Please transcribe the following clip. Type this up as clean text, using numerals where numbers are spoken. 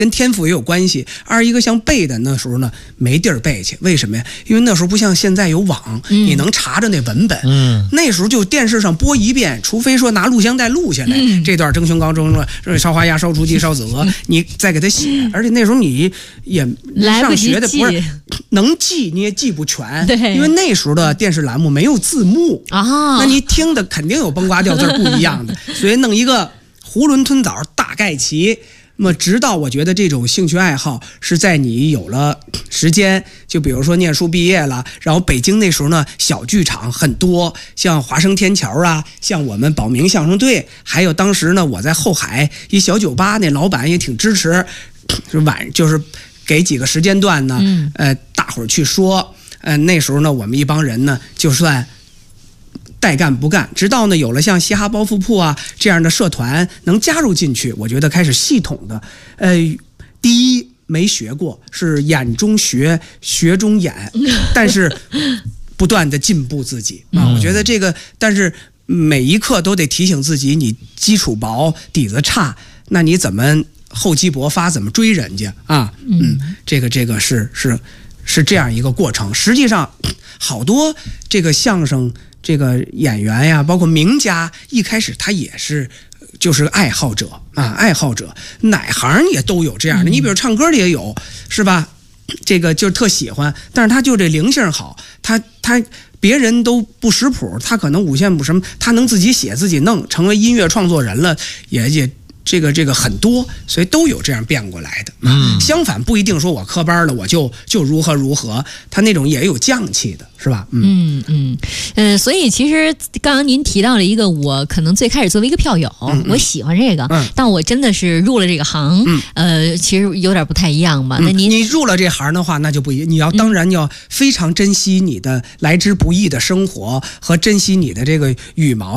跟天赋也有关系。二一个像背的那时候呢没地儿背去，为什么呀？因为那时候不像现在有网，你能查着那文本。那时候就电视上播一遍，除非说拿录像带录下来，这段蒸熊羔蒸了，烧花鸭、烧雏鸡、烧子鹅，你再给它写。而且那时候你也上学的不是能记，你也记不全， 对， 因为那时候的电视栏目没有字幕啊，那你听的肯定有崩瓜掉字不一样的，所以弄一个囫囵吞枣大概齐。那么直到我觉得这种兴趣爱好是在你有了时间，就比如说念书毕业了，然后北京那时候呢小剧场很多，像华生天桥啊，像我们保明相声队，还有当时呢我在后海一小酒吧，那老板也挺支持，就是给几个时间段呢，大伙儿去说，那时候呢我们一帮人呢就算带干不干，直到呢有了像嘻哈包袱铺啊这样的社团能加入进去，我觉得开始系统的，第一没学过，是眼中学，学中演，但是不断的进步自己啊，我觉得这个，但是每一刻都得提醒自己，你基础薄，底子差，那你怎么厚积薄发，怎么追人家啊？这个是这样一个过程。实际上，好多这个相声。这个演员呀，包括名家，一开始他也是就是爱好者啊，爱好者，哪行也都有这样的。你比如唱歌的也有，是吧？这个就是特喜欢，但是他就这灵性好，他别人都不识谱，他可能五线谱什么，他能自己写自己弄，成为音乐创作人了，也。这个很多，所以都有这样变过来的。相反不一定说我科班了我就如何，他那种也有匠气的，是吧？ 所以其实刚刚您提到了一个，我可能最开始作为一个票友，我喜欢这个，但我真的是入了这个行，其实有点不太一样吧？那你入了这行的话，那就不一样。你要当然要非常珍惜你的来之不易的生活和珍惜你的这个羽毛。